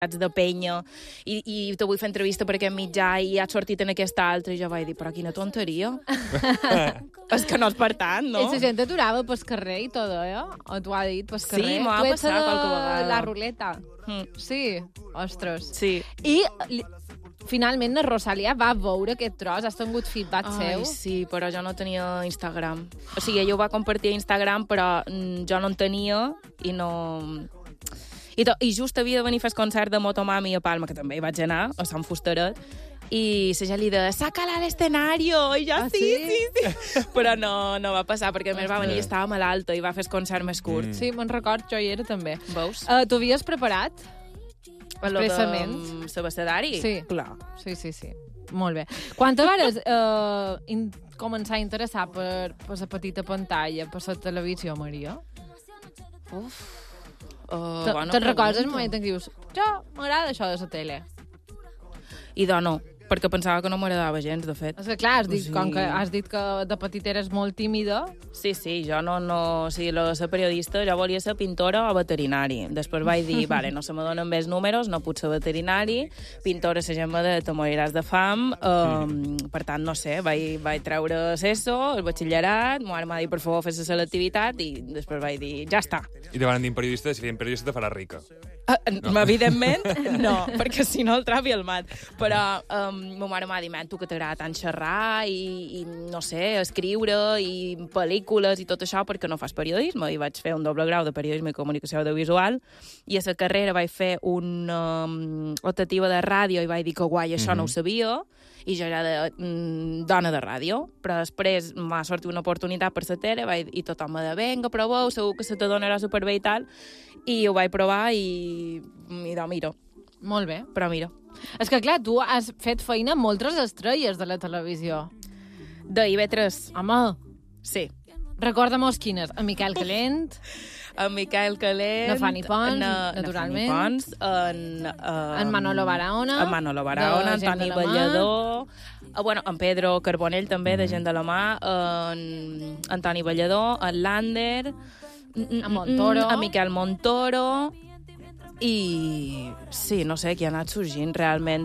de penya i te vull fer entrevista per aquest mitjà i has sortit en aquesta altra, i jo vaig dir, però quina tonteria. És que no és per tant, no? I la gent aturava pel carrer i tot, O t'ho ha dit pel carrer? Sí, m'ho ha passat qualque vegada. La ruleta. Sí, ostres. Sí. I finalment la Rosalia va veure aquest tros, has tingut feedback seu? Sí, però jo no tenia Instagram. O sigui, ella ho va compartir a Instagram, però jo no en tenia i no... I just havia de venir a fer el concert de Motomami a Palma, que també hi vaig anar, a Sant Fusteret, i la gent li deia, sácala a l'escenario, i jo, sí. Però no va passar, perquè a més va venir i estava malalta i va fer el concert més curt. Sí, me'n record, jo hi era també. Veus? T'ho havies preparat? Expressament? L'abecedari? Sí. Clar. Sí. Molt bé. Quan te vares començar a interessar per la petita pantalla, per la televisió, Maria? Te'n recordes el moment en què dius, jo m'agrada això de la tele? I no, perquè pensava que no m'agradava gens, de fet. És que clar, com que has dit que de petit eres molt tímida... Sí, jo no... O sigui, ser periodista, jo volia ser pintora o veterinari. Després vaig dir, vale, no se me donen més números, no puc ser veterinari, pintora la gent me deia, te moriràs de fam, per tant, no sé, vaig treure l'ESO, el batxillerat, ma mare m'ha dit, per favor, fes la selectivitat, i després vaig dir, ja està. I te van dir periodista, si fèiem periodista te faràs rica. No. Evidentment, no, perquè si no el travi el mat. Però ma mare m'ha dit, tu que t'agrada tant xerrar i, no sé, escriure i pel·lícules i tot això, perquè no fas periodisme. I vaig fer un doble grau de periodisme i comunicació audiovisual, i a la carrera vaig fer una optativa de ràdio i vaig dir que guai, això no ho sabia, i jo era dona de ràdio, però després m'ha sortit una oportunitat per la tele i tothom me deia, vinga, proveu, segur que se te donarà superbé i tal, i ho vaig provar i miro. Molt bé. Però mira. És que, clar, tu has fet feina amb moltes estrelles de la televisió. De IB3. Home. Sí. Recorda-mos quines. En Miquel Calent. En Miquel Calent. Na Fanny Pons, naturalment. Na Fanny Pons. En Manolo Barahona. En Manolo Barahona, Antoni Ballador. En Pedro Carbonell, també, de Gent de la Mà. En Antoni Ballador. En Lander. A Montoro. A Miquel Montoro. I sí, no sé, qui ha anat sorgint realment.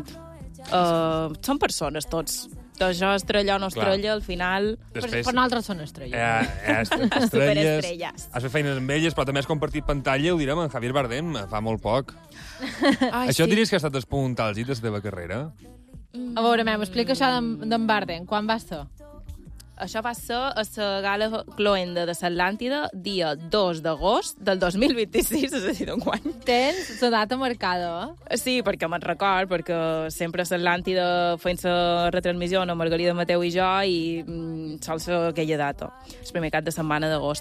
Són persones tots. Jo estrella o no estrella, al final... Per nosaltres són estrelles. Superestrelles. Has fet feines amb elles, però també has compartit pantalla, ho direm, amb Javier Bardem, fa molt poc. Això diries que ha estat el punt àlgid de la teva carrera? A veure, m'explica això d'en Bardem. Quan vas ser? Això va ser a la gala cloenda de l'Atlàntida, dia 2 d'agost del 2026, és a dir, d'enguany. Tens la data marcada, Sí, perquè me'n record, perquè sempre a l'Atlàntida fent la retransmissió amb Margarida Mateu i jo, i sol ser aquella data, el primer cap de setmana d'agost.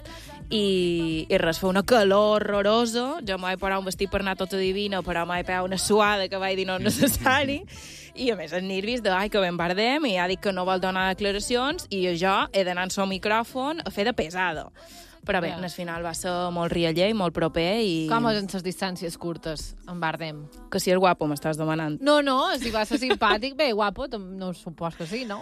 I res, fa una calor horrorosa, jo m'ho vaig posar un vestit per anar tota divina, però m'ho vaig pegar una suada que vaig dir no és necessari, i a més els nervis de, que ben Bardem, i ha dit que no vol donar declaracions, i jo he d'anar amb el micròfon a fer de pesada. Però bé, al final va ser molt rialler i molt proper. Com és en les distàncies curtes, en Bardem? Que si és guapo, m'estàs demanant. No, si va ser simpàtic, bé, guapo, no supos que sí, no?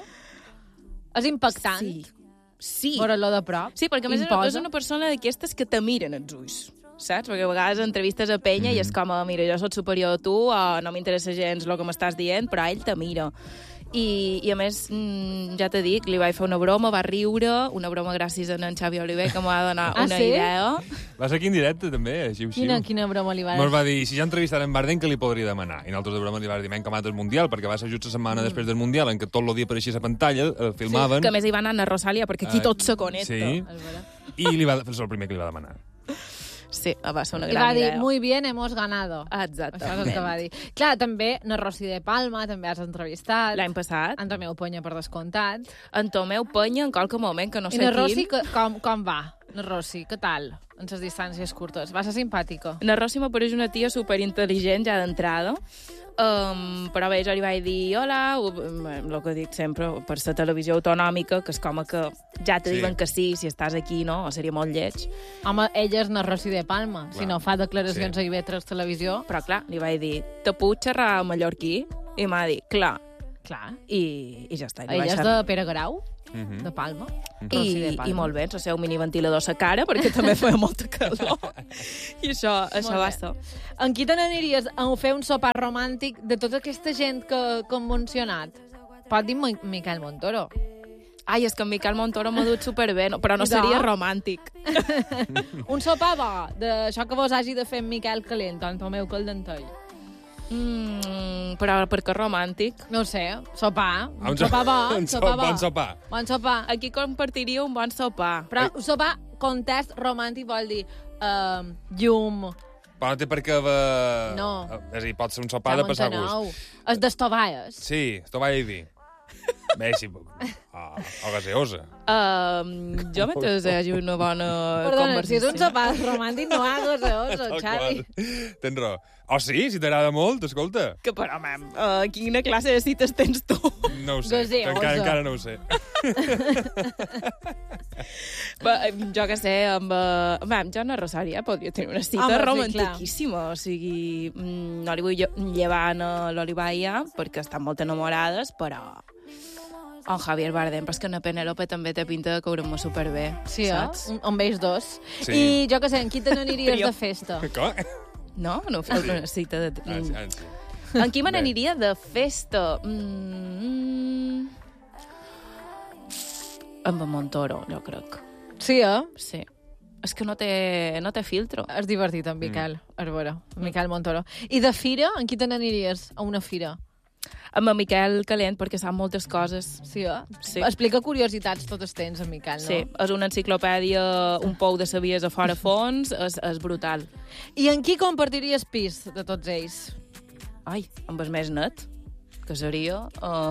És impactant. Sí. Veure-lo de prop. Sí, perquè a més és una persona d'aquestes que te miren els ulls, saps? Perquè a vegades entrevistes a penya i és com, mira, jo soc superior a tu, no m'interessa gens el que m'estàs dient, però ell te mira. I a més, ja t'he dit, li vaig fer una broma, va riure, una broma gràcies a en Xavi Oliver, que m'ha donat una idea. Va ser aquí en directe, també, així. Quina broma li va dir? Mos va dir, si ja entrevistarem en Bardem, què li podria demanar? I nosaltres de broma li vam dir, que mates el Mundial, perquè va ser just la setmana després del Mundial, en què tot el dia apareixia a la pantalla, filmaven... Sí, que més hi va anar a Rosalia, perquè aquí tot se connecta. Sí, i li va fer el primer que li va demanar. Sí, va ser una gran idea. I va dir, muy bien, hemos ganado. Exacte. Això és el que va dir. Clar, també na Rossi de Palma, també has entrevistat. L'any passat. En Tomeu Penya, per descomptat. En Tomeu Penya, en qualque moment, que no sé quin. I na Rossi, quin... com va? Na Rossi, què tal? En les distàncies curtes. Va ser simpàtica. Na Rossi m'apareix una tia superintel·ligent ja d'entrada. Però bé, jo li vaig dir hola, el que dic sempre, per la televisió autonòmica, que és com que ja te diuen que sí, si estàs aquí, no? O seria molt lleig. Home, ella és na Rossi de Palma, si no fa declaracions a IB3 Televisió. Però clar, li vaig dir, te puc xerrar mallorquí? I m'ha dit, clar. Clar. I ja està. Ella és de Pere Grau? de Palma. I molt bé, el seu miniventilador a la cara, perquè també feia molta calor. I això va ser. En qui te n'aniries a fer un sopar romàntic de tota aquesta gent que hem mencionat? Pot dir Miquel Montoro. Ai, és que en Miquel Montoro m'ha dut superbé, però no seria romàntic. Un sopar bo, d'això que vos hagi de fer en Miquel calent, en Tomeu Caldentell. Però per què romàntic? No ho sé, sopar. Un sopar bo, Bon sopar. Bon sopar. Aquí compartiria un bon sopar. Però un sopar, context romàntic vol dir llum. Però no té per què haver... No. És a dir, pot ser un sopar de passar gust. És d'estovalles. Sí, estovalla i vi. Bé, sí, o gaseosa. Jo mentre hi hagi una bona Perdona, si conversació. és un sopar romàntic no hagues gaseosa, Xavi. Tens raó. O sí, si t'agrada molt, escolta. Que però, mam, quina classe de cites tens tu? No ho sé, Gaseosa. encara no ho sé. Jo que sé, amb Joana Rosaria podria tenir una cita Home, sí, romantiquíssima. O sigui, no li vull llevar a l'Olivaia perquè estan molt enamorades, però... En Javier Bardem, però és que en Penélope també té pinta de caure-me superbé, Sí, saps? amb ells dos. Sí. I jo que sé, en qui te n'aniries de festa? Com? No? No feu una cita de... Sí. En qui me n'aniria de festa? Amb en Montoro, jo crec. Sí, Sí. És que no té filtro. És divertit, en Miquel Arbora, Miquel Montoro. I de fira, en qui te n'aniries a una fira? Amb en Miquel Calent, perquè sap moltes coses. Sí, Sí. Explica curiositats totes tens, en Miquel, no? Sí, és una enciclopèdia, un pou de sabies a fora fons, és brutal. I en qui compartiries pis de tots ells? Ai, amb el més net, que seria...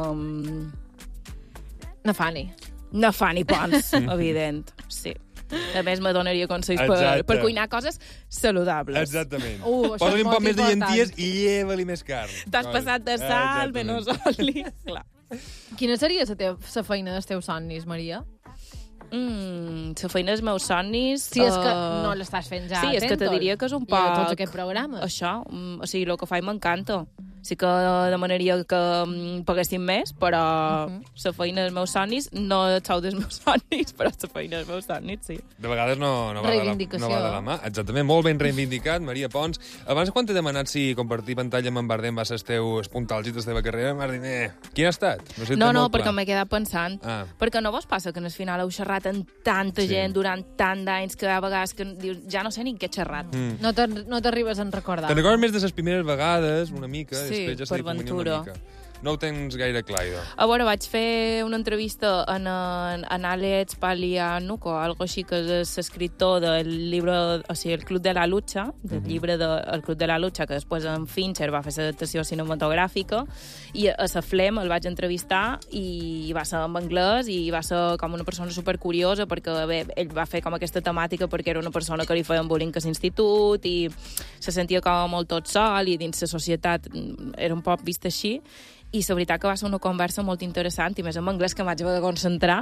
Na Fanny. Na Fanny Pons, evident, sí. A més, me donaria consells per cuinar coses saludables. Exactament. Això Posa-li és un poc molt més de important. llenties i lleva-li més carn. T'has passat de sal, menys oli. Clar. Quina seria la feina dels teus somnis, Maria? La feina dels meus somnis... Si és que no l'estàs fent ja. Sí, és que te diria que és un I de tots poc... aquests programes. Això, o sigui, el que faig m'encanta. Sí que demanaria que paguessin més, però la feina dels meus somnis, no el sou dels meus somnis, però la feina dels meus somnis, sí. De vegades no va de la mà. Exactament, molt ben reivindicat, Maria Pons. Abans, quan t'he demanat si compartir pantalla amb en Bardem va ser els teus puntals i la teva carrera, m'has dit, quin ha estat? No, perquè m'he quedat pensant. Perquè no vos passa que en el final heu xerrat amb tanta gent durant tant d'anys que a vegades que dius, ja no sé ni què he xerrat. No t'arribes a recordar. Te'n recordes més de les primeres vegades, una mica, sí, després ja per s'ha difuminat ventura. una mica. No ho tens gaire clar, jo. A veure, vaig fer una entrevista en Alex Palianuc o algo així, que és l'escriptor del llibre, o sigui, El Club de la Lucha, del llibre El Club de la Lucha, que després en Fincher va fer l'adaptació cinematogràfica, i a la Flem el vaig entrevistar i va ser en anglès i va ser com una persona supercuriosa perquè bé, ell va fer com aquesta temàtica perquè era una persona que li feien bullying a l'institut i se sentia com molt tot sol i dins la societat era un poc vist així. I la veritat que va ser una conversa molt interessant, i més en anglès que m'haig de concentrar,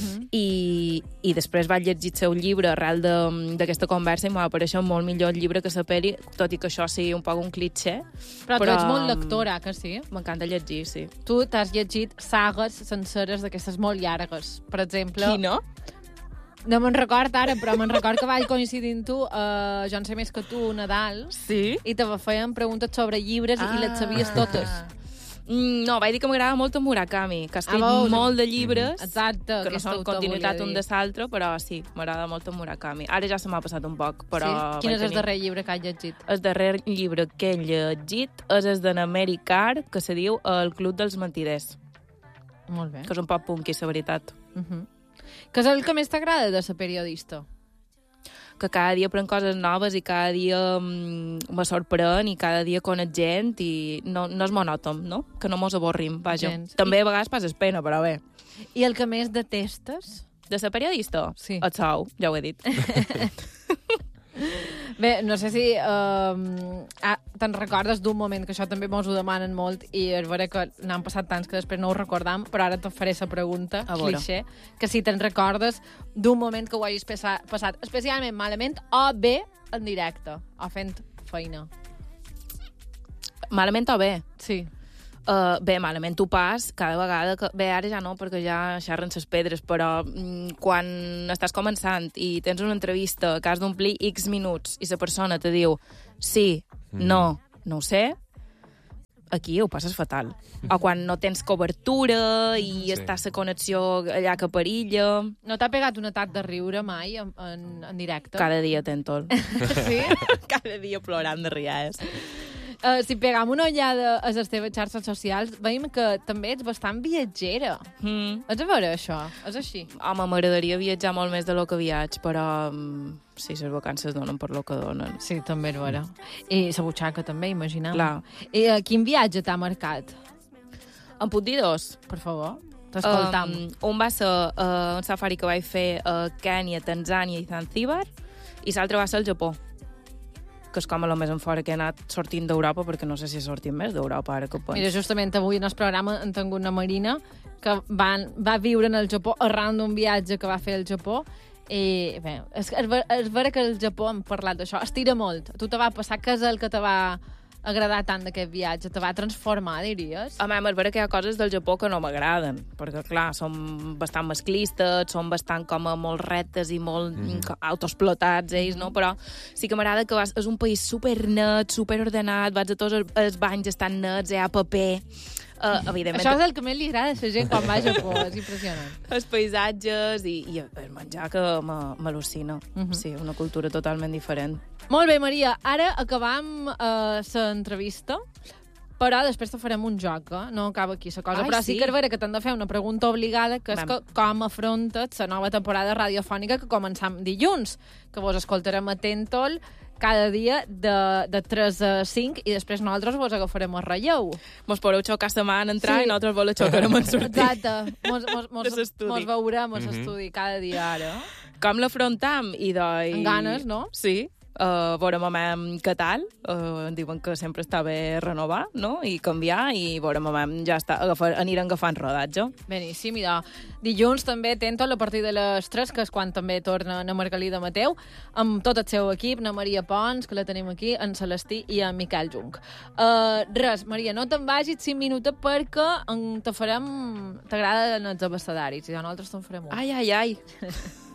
i després vaig llegir el seu llibre arrel d'aquesta conversa i m'ha apareixer molt millor el llibre que la peli, tot i que això sigui un poc un clitxer. Però tu ets molt lectora, que sí? M'encanta llegir, sí. Tu t'has llegit sagues senceres d'aquestes molt llargues. Per exemple... Qui no? No me'n record ara, però me'n record que vaig coincidir amb tu a Jo en sé més que tu, Nadal, sí? i te feien preguntes sobre llibres i les sabies totes. No, vaig dir que m'agrada molt en Murakami, que ha escrit molt de llibres, exacte, que no són continuïtat un de l'altre, però sí, m'agrada molt en Murakami. Ara ja se m'ha passat un poc, però... Sí? Quin és el darrer llibre que has llegit? El darrer llibre que he llegit és el d'en Mary Carr, que se diu El Club dels Mentiders. Molt bé. Que és un poc punky, la veritat. Què és el que més t'agrada de ser periodista? Que cada dia prenc coses noves i cada dia me sorprèn i cada dia conec gent i no és monòton, no? Que no mos avorrim, vaja. També a vegades passes pena, però bé. I el que més detestes? De ser periodista? Sí. El sou, ja ho he dit. Bé, no sé si te'n recordes d'un moment, que això també mos ho demanen molt, i és vera que n'han passat tants que després no ho recordam, però ara te faré la pregunta, cliché, que si te'n recordes d'un moment que ho hagis passat especialment malament o bé en directe, o fent feina. Malament o bé? Sí. Bé, malament ho pas, cada vegada que... Bé, ara ja no, perquè ja xerren ses pedres, però quan estàs començant i tens una entrevista que has d'omplir X minuts i la persona te diu sí, no ho sé, aquí ho passes fatal. O quan no tens cobertura i està la connexió allà que perilla. No t'ha pegat un atac de riure mai en directe? Cada dia tento-el. Sí? Cada dia plorant de riades. Si pegam una ullada a les teves xarxes socials, veiem que també ets bastant viatgera. Has de veure això? És així? Home, m'agradaria viatjar molt més de lo que viatge, però sí, les vacances donen per lo que donen. Sí, també és vera. I la butxaca també, imaginam. Clar. I quin viatge t'ha marcat? En puc dir dos? Per favor, t'escoltam. Un va ser un safari que vaig fer a Kènia, Tanzània i Zanzíbar, i l'altre va ser al Japó, que és com a lo més en fora que he anat sortint d'Europa, perquè no sé si sortim més d'Europa ara que ho penso. Mira, justament avui en el programa en tinc una Marina que va viure en el Japó arran d'un viatge que va fer al Japó, i bé, és vera que el Japó, hem parlat d'això, estira molt. A tu te va passar, què és el que te va agradar tant d'aquest viatge? Te va transformar, diries? A mi és vera que hi ha coses del Japó que no m'agraden, perquè, clar, són bastant masclistes, són bastant com a molt rectes i molt autoexplotats ells, no? Però sí que m'agrada que és un país supernet, superordenat, vaig a tots els banys estan nets, hi ha paper... evidentment... Això és el que més li agrada a la gent quan va a Japó, és impressionant. Els paisatges i el menjar que m'al·lucina. Sí, una cultura totalment diferent. Molt bé, Maria, ara acabam l'entrevista, però després te farem un joc, no acaba aquí la cosa. Ai, però sí que és vera que t'han de fer una pregunta obligada, que és com afrontes la nova temporada radiofònica que començam dilluns, que vos escoltarem atentol cada dia de 3 a 5 i després nosaltres vos agafarem el relleu. Mos podeu xocar la mà en entrar i nosaltres vos la xocarem en sortir. Exacte. Mos veurem a l'estudi cada dia ara. Com l'afrontam? Amb ganes, no? Sí. Veurem què tal. Diuen que sempre està bé renovar, no? I canviar, i veurem ja està, anirem agafant rodatge. Beníssim, i dilluns també atento a partir de les 3, que és quan també torna na Margalida Mateu, amb tot el seu equip, na Maria Pons, que la tenim aquí, en Celestí i en Miquel Jung. Res, Maria, no te'n vagis 5 minuts perquè te farem... T'agraden els abecedaris, i nosaltres te'n farem un. Ai.